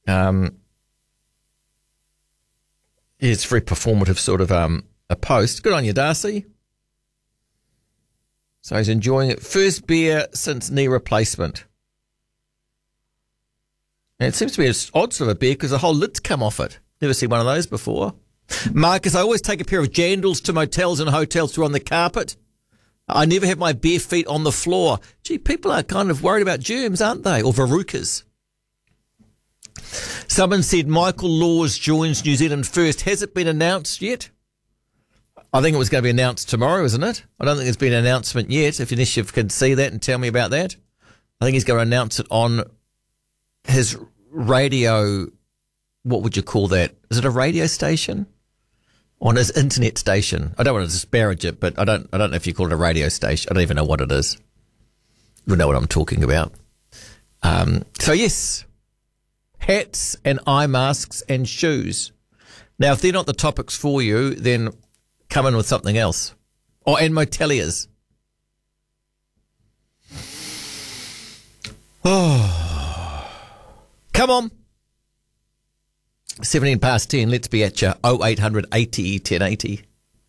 It's very performative sort of a post. Good on you, Darcy. So he's enjoying it. First beer since knee replacement. And it seems to be an odd sort of a beer because the whole lid's come off it. Never seen one of those before. Marcus, I always take a pair of jandals to motels and hotels to on the carpet. I never have my bare feet on the floor. Gee, people are kind of worried about germs, aren't they? Or verrucas. Someone said Michael Laws joins New Zealand First. Has it been announced yet? I think it was going to be announced tomorrow, isn't it? I don't think there's been an announcement yet. If Initiative can see that and tell me about that. I think he's going to announce it on his radio. What would you call that? Is it a radio station? On his internet station. I don't want to disparage it, but I don't know if you call it a radio station. I don't even know what it is. You know what I'm talking about. So yes, hats and eye masks and shoes. Now, if they're not the topics for you, then come in with something else. And moteliers. Oh, come on. 17 past 10, let's be at you. 0800 80 1080.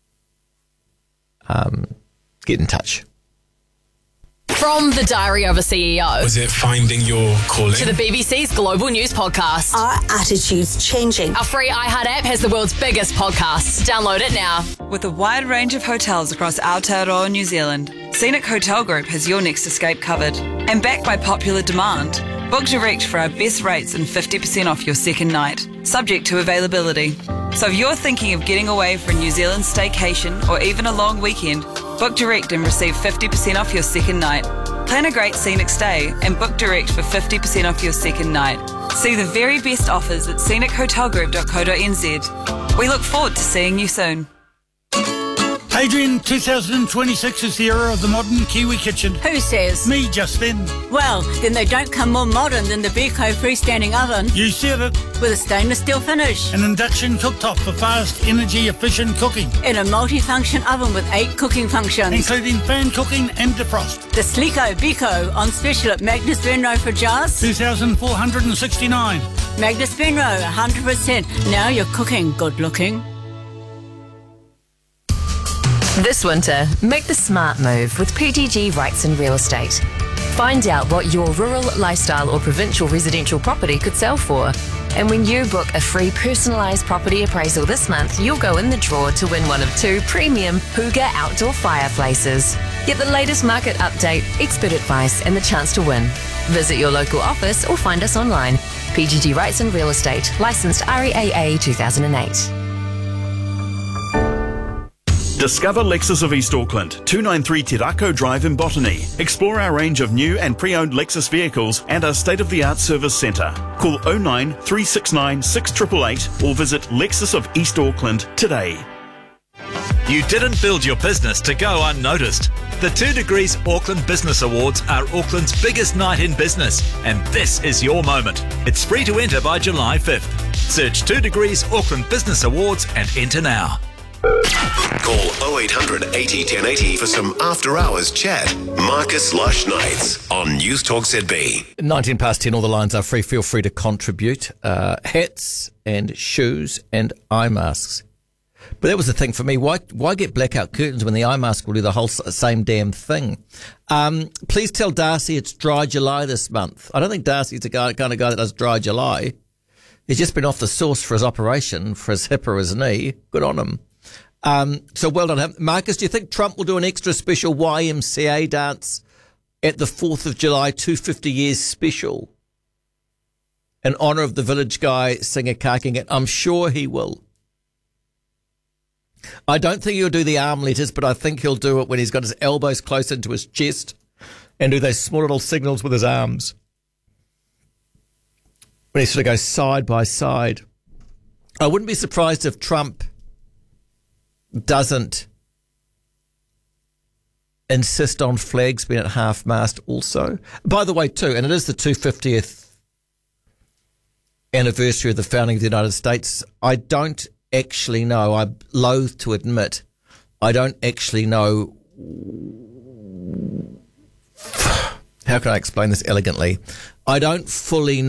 Get in touch. From the Diary of a CEO. Was it finding your calling? To the BBC's Global News Podcast. Our attitude's changing. Our free iHeart app has the world's biggest podcasts. Download it now. With a wide range of hotels across Aotearoa, New Zealand, Scenic Hotel Group has your next escape covered. And backed by popular demand, book direct for our best rates and 50% off your second night, subject to availability. So if you're thinking of getting away for a New Zealand staycation or even a long weekend, book direct and receive 50% off your second night. Plan a great scenic stay and book direct for 50% off your second night. See the very best offers at scenichotelgroup.co.nz. We look forward to seeing you soon. Adrian, 2026 is the era of the modern Kiwi kitchen. Who says? Me, Justin. Well, then they don't come more modern than the Beko freestanding oven. You said it. With a stainless steel finish. An induction cooktop for fast, energy-efficient cooking. In a multi-function oven with 8 cooking functions. Including fan cooking and defrost. The Sleeko Beko on special at Magnus Venro for jars. 2,469. Magnus Venro, 100%. Now you're cooking good looking. This winter, make the smart move with PGG Rights and Real Estate. Find out what your rural, lifestyle or provincial residential property could sell for. And when you book a free personalised property appraisal this month, you'll go in the draw to win one of 2 premium Hooga outdoor fireplaces. Get the latest market update, expert advice and the chance to win. Visit your local office or find us online. PGG Rights and Real Estate, licensed REAA 2008. Discover Lexus of East Auckland, 293 Te Rako Drive in Botany. Explore our range of new and pre-owned Lexus vehicles and our state-of-the-art service centre. Call 09 369 6888 or visit Lexus of East Auckland today. You didn't build your business to go unnoticed. The 2 Degrees Auckland Business Awards are Auckland's biggest night in business, and this is your moment. It's free to enter by July 5th. Search 2 Degrees Auckland Business Awards and enter now. Call 0800 80 1080 for some after-hours chat. Marcus Lush Nights on News Talk ZB. 19 past 10, all the lines are free. Feel free to contribute. Hats and shoes and eye masks. But that was the thing for me. Why get blackout curtains when the eye mask will do the whole same damn thing? Please tell Darcy it's Dry July this month. I don't think Darcy's the kind of guy that does Dry July. He's just been off the sauce for his operation, for his hip or his knee. Good on him. So well done. Marcus, do you think Trump will do an extra special YMCA dance at the 4th of July 250 years special in honour of the village guy singer Kaking it? I'm sure he will. I don't think he'll do the arm letters, but I think he'll do it when he's got his elbows close into his chest and do those small little signals with his arms. When he sort of goes side by side. I wouldn't be surprised if Trump doesn't insist on flags being at half-mast also. By the way, too, and it is the 250th anniversary of the founding of the United States, I don't actually know, I'm loath to admit, I don't actually know, how can I explain this elegantly? I don't fully